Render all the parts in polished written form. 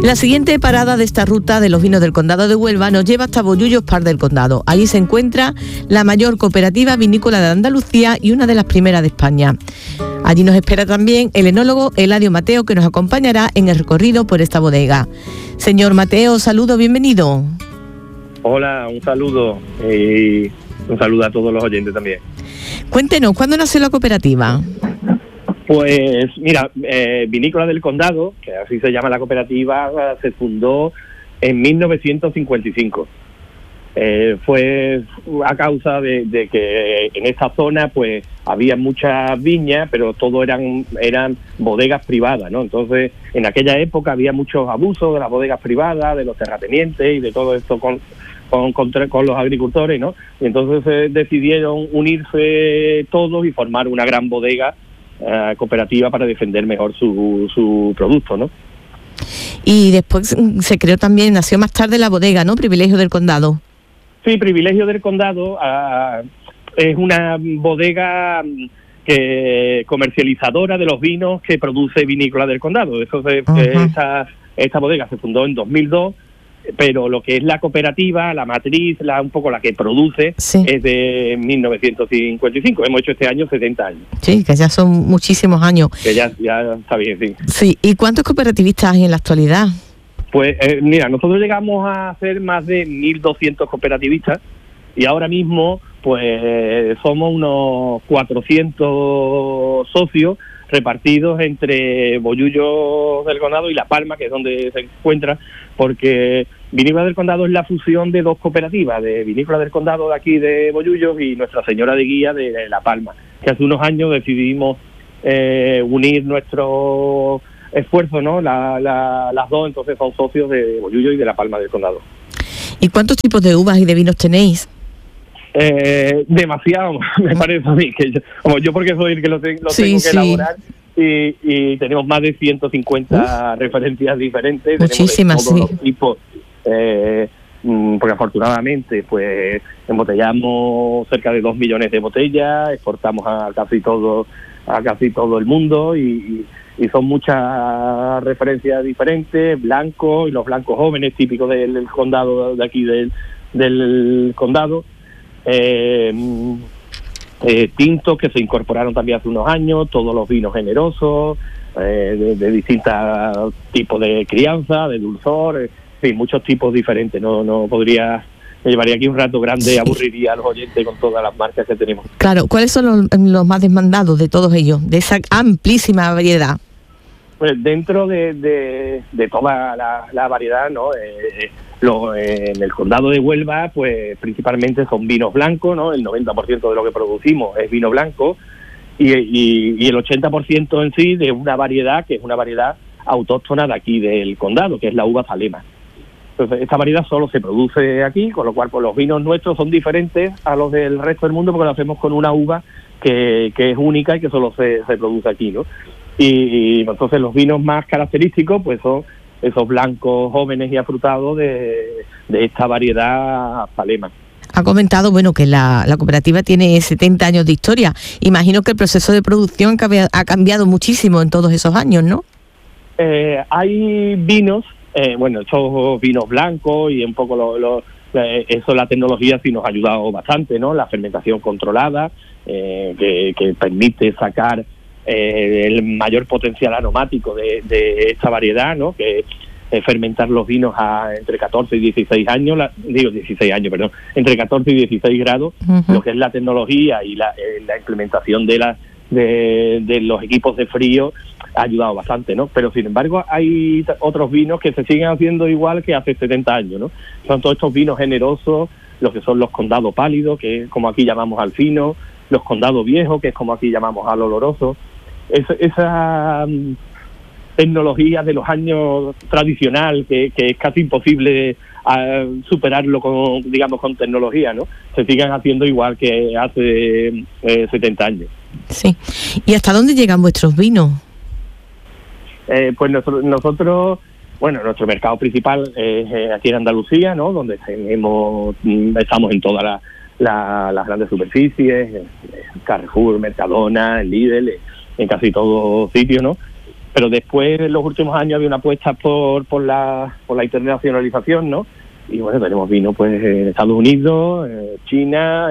La siguiente parada de esta ruta de los vinos del Condado de Huelva nos lleva hasta Bollullos, Par del Condado. Allí se encuentra la mayor cooperativa vinícola de Andalucía y una de las primeras de España. Allí nos espera también el enólogo Eladio Mateo, que nos acompañará en el recorrido por esta bodega. Señor Mateo, saludo, bienvenido. Hola, un saludo y un saludo a todos los oyentes también. Cuéntenos, ¿cuándo nació la cooperativa? Pues mira, Vinícola del Condado, que así se llama la cooperativa, se fundó en 1955. Fue a causa de que en esta zona pues había muchas viñas, pero todo eran bodegas privadas, ¿no? Entonces, en aquella época había muchos abusos de las bodegas privadas, de los terratenientes y de todo esto con los agricultores, ¿no? Y entonces decidieron unirse todos y formar una gran bodega cooperativa para defender mejor su producto, ¿no? Y después se creó también, nació más tarde la bodega, ¿no? Privilegio del Condado. Sí, Privilegio del Condado es una bodega comercializadora de los vinos que produce Vinícola del Condado. Esta bodega se fundó en 2002, pero lo que es la cooperativa, la matriz, un poco la que produce, sí, es de 1955. Hemos hecho este año 70 años. Sí, que ya son muchísimos años. Que ya está bien, sí. Sí, ¿y cuántos cooperativistas hay en la actualidad? Pues mira, nosotros llegamos a ser más de 1.200 cooperativistas y ahora mismo pues somos unos 400 socios repartidos entre Bollullos del Condado y La Palma, que es donde se encuentra, porque Vinícola del Condado es la fusión de dos cooperativas, de Vinícola del Condado de aquí de Bollullos y Nuestra Señora de Guía de La Palma, que hace unos años decidimos unir nuestro esfuerzo, ¿no? Las dos, entonces son socios de Bollullos y de La Palma del Condado. ¿Y cuántos tipos de uvas y de vinos tenéis? Demasiado, me parece a mí, que yo porque soy el que lo tengo que elaborar, y tenemos más de 150 referencias diferentes. Muchísimas, tenemos de todos los tipos, porque afortunadamente pues embotellamos cerca de 2 millones de botellas, exportamos a casi todo el mundo y son muchas referencias diferentes, blancos y los blancos jóvenes típicos del condado de aquí del condado. Tintos que se incorporaron también hace unos años, todos los vinos generosos, de distintos tipos de crianza, de dulzor, en fin, muchos tipos diferentes. No podría, me llevaría aquí un rato grande, aburriría a los oyentes con todas las marcas que tenemos. Claro, ¿cuáles son los más demandados de todos ellos, de esa amplísima variedad? Pues dentro de toda la variedad, ¿no? En el condado de Huelva, pues principalmente son vinos blancos, ¿no? El 90% de lo que producimos es vino blanco y el 80% en sí de una variedad que es una variedad autóctona de aquí del condado, que es la uva Zalema. Entonces, esta variedad solo se produce aquí, con lo cual pues, los vinos nuestros son diferentes a los del resto del mundo porque lo hacemos con una uva que es única y que solo se produce aquí, ¿no? Y entonces los vinos más característicos pues son esos blancos jóvenes y afrutados de esta variedad Zalema. Ha comentado, bueno, que la cooperativa tiene 70 años de historia. Imagino que el proceso de producción ha cambiado muchísimo en todos esos años, ¿no? Hay vinos, estos vinos blancos y un poco eso, la tecnología sí nos ha ayudado bastante, ¿no? La fermentación controlada, que permite sacar el mayor potencial aromático de esta variedad, ¿no? Que es fermentar los vinos a entre 14 y 16 años, entre 14 y 16 grados, lo que es la tecnología y la implementación de los equipos de frío ha ayudado bastante, ¿no? Pero sin embargo hay otros vinos que se siguen haciendo igual que hace 70 años, ¿no? Son todos estos vinos generosos, los que son los condados pálidos, que es como aquí llamamos al fino, los condados viejos, que es como aquí llamamos al oloroso. Esa tecnología de los años tradicional que es casi imposible superarlo con tecnología, ¿no? Se siguen haciendo igual que hace 70 años. Sí. ¿Y hasta dónde llegan vuestros vinos? Pues nosotros, nuestro mercado principal es aquí en Andalucía, ¿no? Donde estamos en todas las grandes superficies, Carrefour, Mercadona, Lidl, en casi todos sitios, ¿no? pero después en los últimos años había una apuesta por la internacionalización, ¿no? Y bueno, tenemos vino pues en Estados Unidos, China,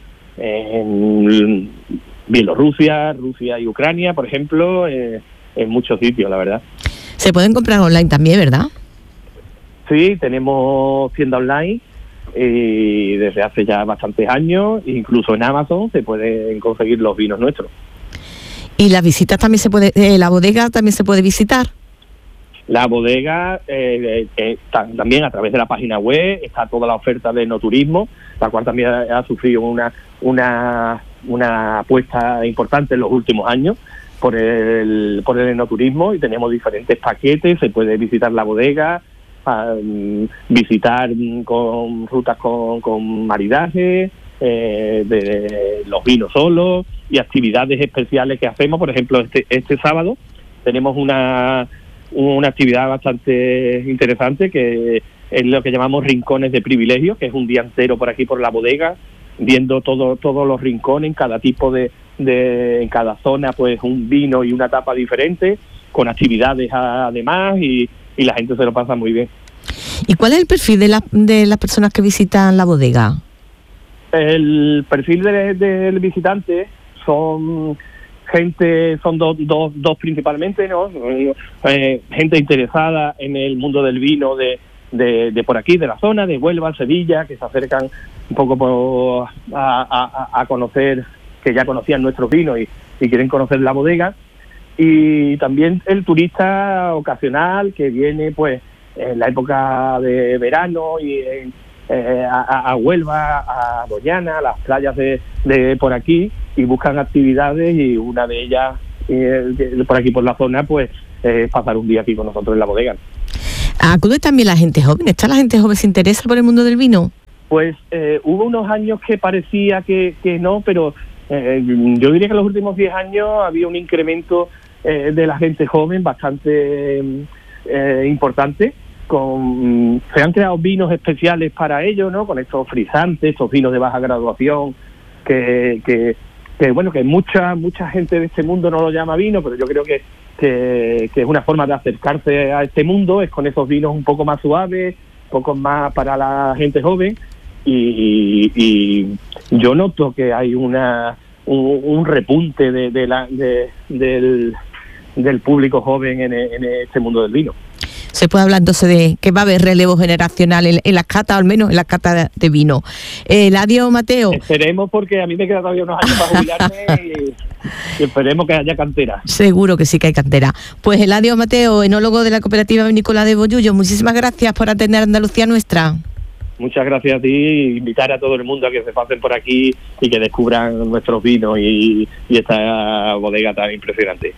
en Bielorrusia, Rusia y Ucrania, por ejemplo, en muchos sitios, la verdad. Se pueden comprar online también, ¿verdad? Sí, tenemos tienda online y desde hace ya bastantes años, incluso en Amazon se pueden conseguir los vinos nuestros. ¿Y las visitas también se puede, la bodega también se puede visitar? La bodega también a través de la página web está toda la oferta de enoturismo, la cual también ha sufrido una apuesta importante en los últimos años por el enoturismo, y tenemos diferentes paquetes. Se puede visitar la bodega, visitar con rutas con maridaje, de los vinos solos y actividades especiales que hacemos. Por ejemplo, este sábado tenemos una actividad bastante interesante que es lo que llamamos rincones de privilegio, que es un día entero por aquí por la bodega, viendo todos los rincones, en cada tipo en cada zona pues un vino y una tapa diferente, con actividades además, y la gente se lo pasa muy bien. ¿Y cuál es el perfil de las personas que visitan la bodega? El perfil del visitante son dos principalmente, ¿no? Gente interesada en el mundo del vino de por aquí, de la zona, de Huelva, Sevilla, que se acercan un poco a conocer, que ya conocían nuestros vinos y quieren conocer la bodega. Y también el turista ocasional que viene pues en la época de verano y a Huelva, a Doñana, a las playas de por aquí, y buscan actividades, y una de ellas por aquí por la zona pues pasar un día aquí con nosotros en la bodega. ¿Acude también la gente joven? ¿Está la gente joven se interesa por el mundo del vino? Pues hubo unos años que parecía que no, pero yo diría que en los últimos 10 años había un incremento de la gente joven bastante importante. Se han creado vinos especiales para ellos, ¿no? Con estos frisantes, estos vinos de baja graduación, que bueno, que mucha gente de este mundo no lo llama vino, pero yo creo que es una forma de acercarse a este mundo, es con esos vinos un poco más suaves, un poco más para la gente joven, y yo noto que hay un repunte del público joven en este mundo del vino. Se puede hablar entonces de que va a haber relevo generacional en las catas, al menos en las catas de vino. Eladio Mateo. Esperemos, porque a mí me queda todavía unos años para jubilarme y esperemos que haya cantera. Seguro que sí que hay cantera. Pues Eladio Mateo, enólogo de la Cooperativa Vinícola de Bollullo, muchísimas gracias por atender Andalucía Nuestra. Muchas gracias a ti, y invitar a todo el mundo a que se pasen por aquí y que descubran nuestros vinos y esta bodega tan impresionante.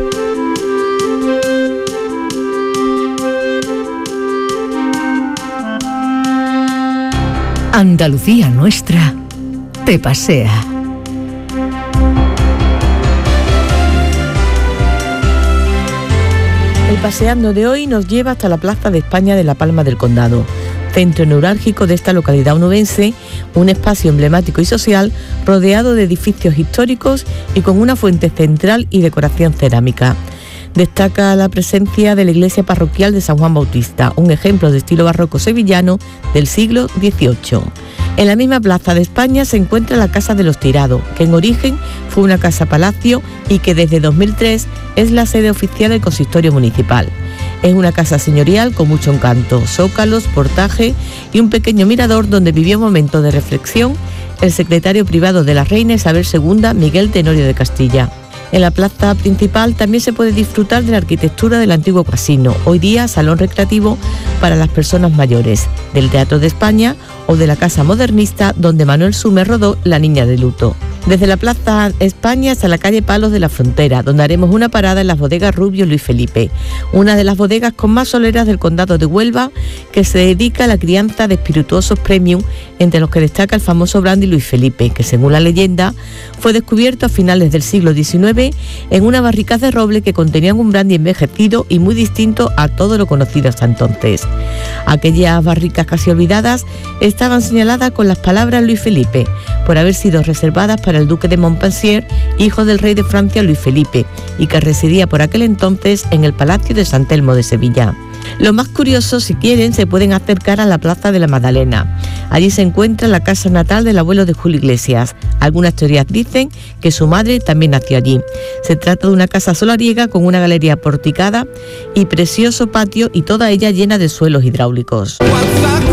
Andalucía Nuestra te pasea. El paseando de hoy nos lleva hasta la Plaza de España de La Palma del Condado, centro neurálgico de esta localidad onubense, un espacio emblemático y social rodeado de edificios históricos y con una fuente central y decoración cerámica. Destaca la presencia de la iglesia parroquial de San Juan Bautista, un ejemplo de estilo barroco sevillano del siglo XVIII. En la misma Plaza de España se encuentra la Casa de los Tirado, que en origen fue una casa-palacio y que desde 2003 es la sede oficial del consistorio municipal. Es una casa señorial con mucho encanto, zócalos, portaje y un pequeño mirador donde vivió un momento de reflexión el secretario privado de la reina Isabel II, Miguel Tenorio de Castilla. En la plaza principal también se puede disfrutar de la arquitectura del antiguo casino, hoy día salón recreativo para las personas mayores, del Teatro de España o de la casa modernista donde Manuel Sumer rodó La Niña de Luto. Desde la Plaza España hasta la calle Palos de la Frontera, donde haremos una parada en las bodegas Rubio Luis Felipe, una de las bodegas con más soleras del condado de Huelva, que se dedica a la crianza de espirituosos premium, entre los que destaca el famoso brandy Luis Felipe, que según la leyenda fue descubierto a finales del siglo XIX en unas barricas de roble que contenían un brandy envejecido y muy distinto a todo lo conocido hasta entonces. Aquellas barricas casi olvidadas estaban señaladas con las palabras Luis Felipe, por haber sido reservadas para el duque de Montpensier, hijo del rey de Francia Luis Felipe, y que residía por aquel entonces en el Palacio de San Telmo de Sevilla. Lo más curioso, si quieren, se pueden acercar a la Plaza de la Magdalena. Allí se encuentra la casa natal del abuelo de Julio Iglesias. Algunas teorías dicen que su madre también nació allí. Se trata de una casa solariega con una galería porticada y precioso patio, y toda ella llena de suelos hidráulicos.